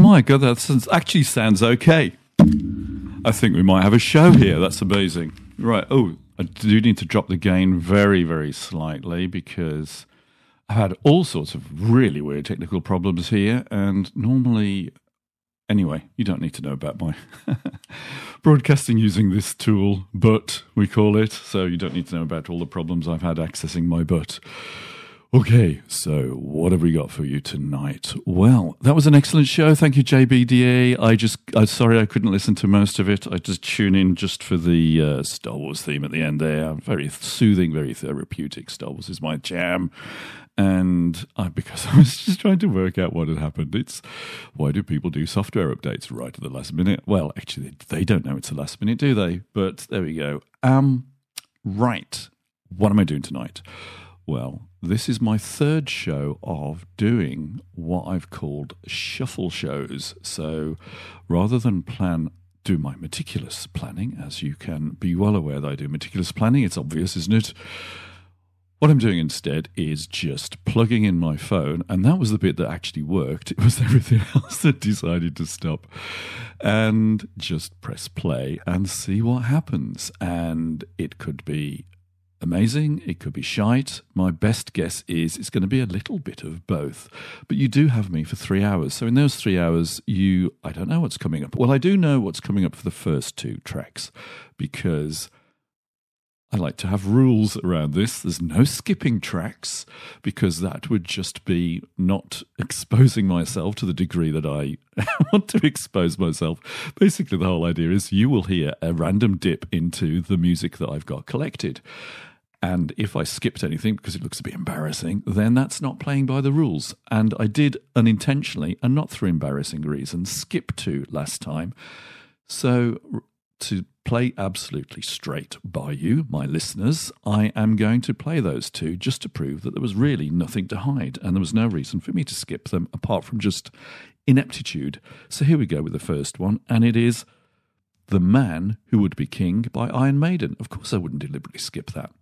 my God, actually sounds okay. I think we might have a show here. That's amazing. Right. Oh, I do need to drop the gain very, very slightly because I've had all sorts of really weird technical problems here. And normally, anyway, you don't need to know about my broadcasting using this tool, but we call it. So you don't need to know about all the problems I've had accessing my butt. Okay, so what have we got for you tonight? Well, that was an excellent show. Thank you, JBDA. I'm sorry I couldn't listen to most of it. I just tune in just for the Star Wars theme at the end there. Very soothing, very therapeutic. Star Wars is my jam. And because I was just trying to work out what had happened. It's why do people do software updates right at the last minute? Well, actually, they don't know it's the last minute, do they? But there we go. Right. What am I doing tonight? Well, this is my third show of doing what I've called shuffle shows. So rather than do my meticulous planning, as you can be well aware that I do meticulous planning, it's obvious, isn't it? What I'm doing instead is just plugging in my phone, and that was the bit that actually worked. It was everything else that decided to stop. And just press play and see what happens. And it could be amazing, it could be shite. My best guess is it's going to be a little bit of both. But you do have me for 3 hours. So in those 3 hours, I don't know what's coming up. Well, I do know what's coming up for the first two tracks because I like to have rules around this. There's no skipping tracks because that would just be not exposing myself to the degree that I want to expose myself. Basically, the whole idea is you will hear a random dip into the music that I've got collected. And if I skipped anything because it looks a bit embarrassing, then that's not playing by the rules. And I did unintentionally, and not through embarrassing reasons, skip two last time. So to play absolutely straight by you, my listeners, I am going to play those two just to prove that there was really nothing to hide and there was no reason for me to skip them apart from just ineptitude. So here we go with the first one, and it is The Man Who Would Be King by Iron Maiden. Of course I wouldn't deliberately skip that.